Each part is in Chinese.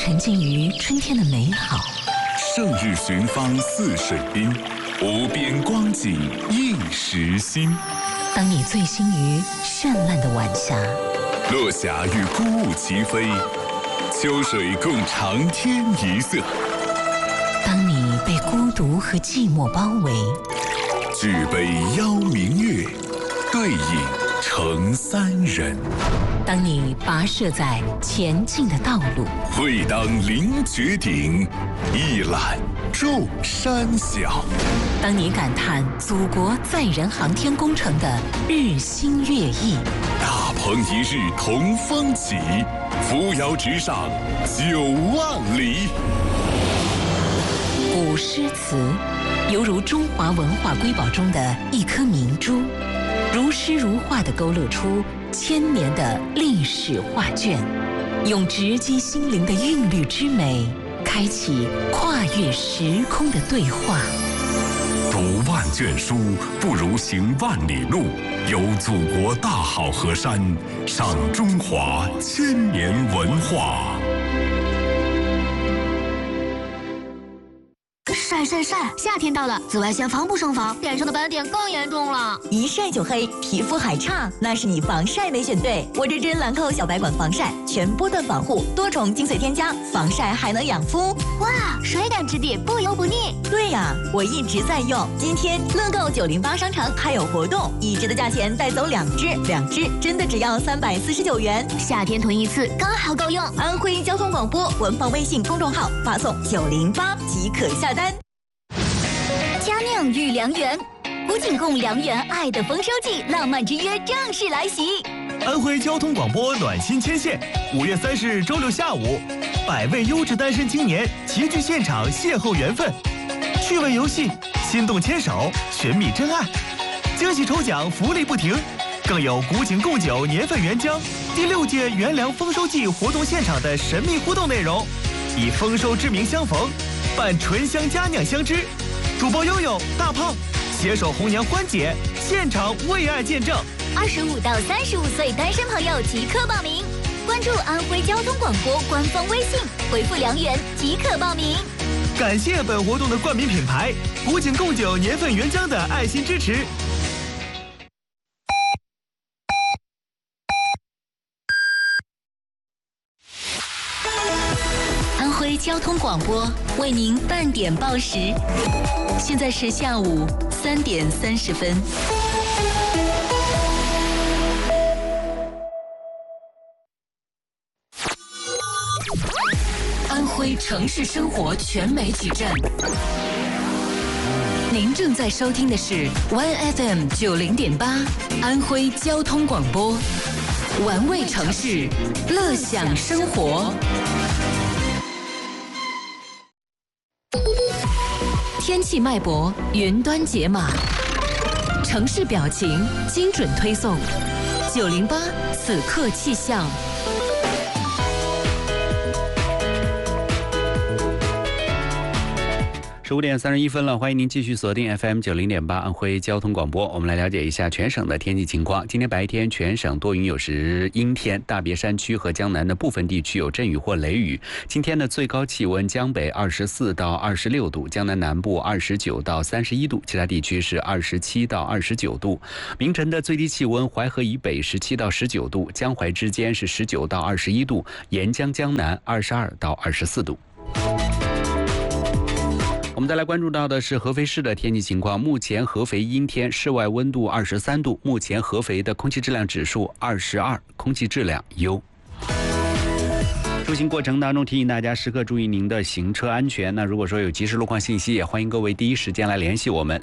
沉浸于春天的美好。 胜日寻芳泗水滨，无边光景映时新。 当你醉心于绚烂的晚霞， 落霞与孤鹜齐飞，秋水共长天一色。 当你被孤独和寂寞包围， 举杯邀明月，对影成三人。 当你跋涉在前进的道路， 会当凌绝顶，一览众山小。 当你感叹祖国载人航天工程的日新月异， 大鹏一日同风起，扶摇直上9万里。 古诗词犹如中华文化瑰宝中的一颗明珠，如诗如画地勾勒出千年的历史画卷，用直击心灵的韵律之美，开启跨越时空的对话。 读万卷书，不如行万里路。游祖国大好河山，赏中华千年文化。 晒！夏天到了，紫外线防不胜防，脸上的斑点更严重了。 一晒就黑，皮肤还差，那是你防晒没选对。我这支兰蔻小白管防晒，全波段防护，多重精粹添加，防晒还能养肤。 哇，水感质地，不油不腻。 对呀，我一直在用。今天乐购908商城还有活动，1支的价钱带走2支，2支真的只要349元。 夏天囤一次刚好够用。 安徽交通广播文房微信公众号发送908即可下单。 佳酿御良缘，古井贡良缘爱的丰收季，浪漫之约正式来袭。 安徽交通广播暖心牵线，5月30日周六下午，100位优质单身青年齐聚现场邂逅缘分，趣味游戏，心动牵手，寻觅真爱，惊喜抽奖福利不停，更有古井贡酒年份原浆第6届元粮丰收季活动现场的神秘互动内容，以丰收之名相逢，伴醇香佳酿相知。主播悠悠、大胖携手红娘欢姐，现场为爱见证。 25到35岁单身朋友即刻报名，关注安徽交通广播官方微信，回复良缘即可报名。 感谢本活动的冠名品牌古井贡酒年份原浆的爱心支持。 安徽交通广播为您半点报时，现在是下午3点30分。安徽城市生活全媒体站，您正在收听的是 YFM 90.8安徽交通广播，玩味城市，乐享生活。天气脉搏，云端解码，城市表情，精准推送。908此刻气象。 15点31分了，欢迎您继续锁定 FM 90.8安徽交通广播。我们来了解一下全省的天气情况。今天白天全省多云有时阴天，大别山区和江南的部分地区有阵雨或雷雨。今天的最高气温江北24到26度，江南南部29到31度，其他地区是27到29度。明晨的最低气温淮河以北17到19度，江淮之间是19到21度，沿江江南22到24度。我们再来关注到的是合肥市的天气情况。目前合肥阴天，室外温度23度，目前合肥的空气质量指数22，空气质量优。出行过程当中提醒大家时刻注意您的行车安全。那如果说有及时路况信息，也欢迎各位第一时间来联系我们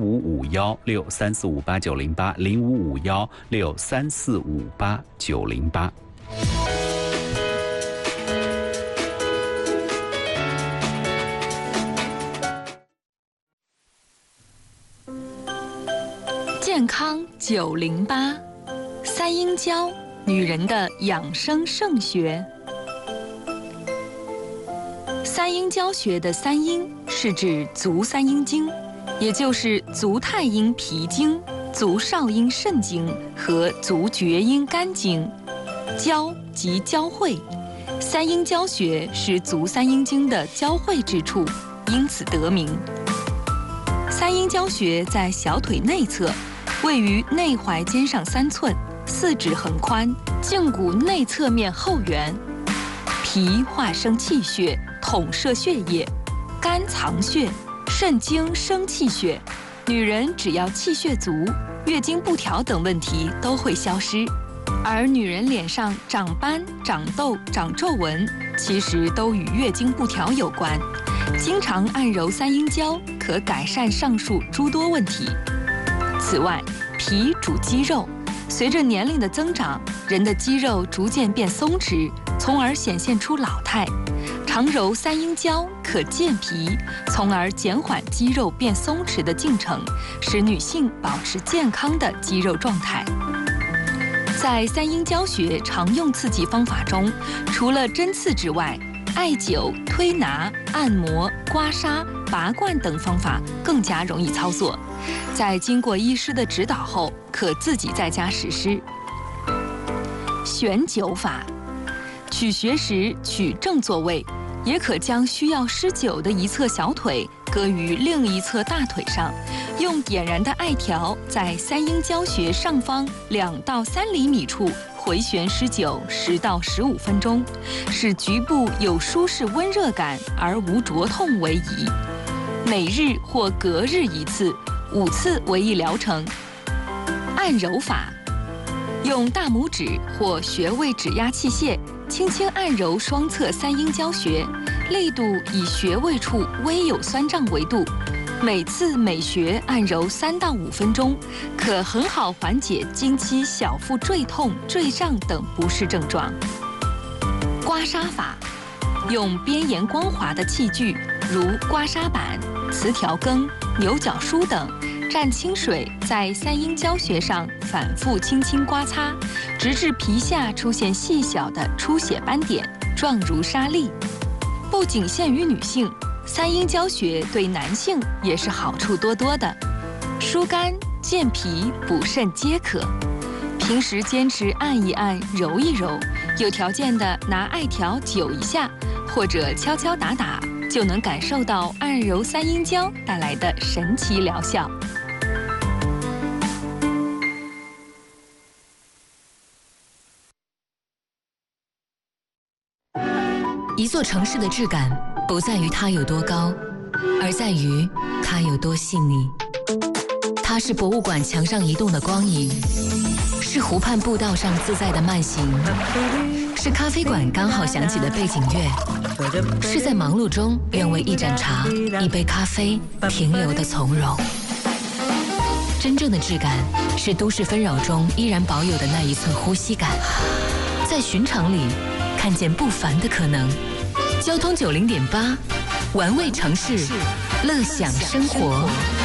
055163458908，055163458908。 健康908，三阴交，女人的养生圣学。三阴交学的三阴是指足三阴经，也就是足太阴脾经、足少阴肾经和足厥阴肝经。交即交汇， 三阴交穴是足三阴经的交汇之处，因此得名。三阴交穴在小腿内侧，位于内踝尖上3寸，四指横宽，胫骨内侧面后缘。脾化生气血，统摄血液；肝藏血，肾经生气血。女人只要气血足，月经不调等问题都会消失。而女人脸上长斑、长痘、长皱纹，其实都与月经不调有关。经常按揉三阴交，可改善上述诸多问题。此外，脾主肌肉，随着年龄的增长，人的肌肉逐渐变松弛，从而显现出老态。常揉三阴交可健脾，从而减缓肌肉变松弛的进程，使女性保持健康的肌肉状态。在三阴交穴常用刺激方法中，除了针刺之外，艾灸、推拿、按摩、刮痧、拔罐等方法更加容易操作。在经过医师的指导后，可自己在家实施。悬灸法，取穴时取正坐位，也可将需要施灸的一侧小腿搁于另一侧大腿上，用点燃的艾条在三阴交穴上方2到3厘米处回旋施灸10到15分钟，使局部有舒适温热感而无灼痛为宜。每日或隔日1次，5次为一疗程。按揉法，用大拇指或穴位指压器械轻轻按揉双侧三阴交穴，力度以穴位处微有酸胀为度。每次每穴按揉3到5分钟，可很好缓解经期小腹坠痛、坠胀等不适症状。刮痧法，用边沿光滑的器具，如刮痧板、磁条羹、牛角梳等，蘸清水在三阴交穴上反复轻轻刮擦，直至皮下出现细小的出血斑点，状如沙粒。不仅限于女性，三阴交穴对男性也是好处多多的，疏肝、健脾、补肾皆可。平时坚持按一按、揉一揉，有条件的拿艾条灸一下，或者敲敲打打，就能感受到按揉三阴交带来的神奇疗效。 一座城市的质感不在于它有多高，而在于它有多细腻。它是博物馆墙上移动的光影，是湖畔步道上自在的慢行，是咖啡馆刚好响起的背景乐，是在忙碌中愿为一盏茶、一杯咖啡停留的从容。真正的质感是都市纷扰中依然保有的那一寸呼吸感，在寻常里看见不凡的可能。交通90.8，玩味城市，乐享生活。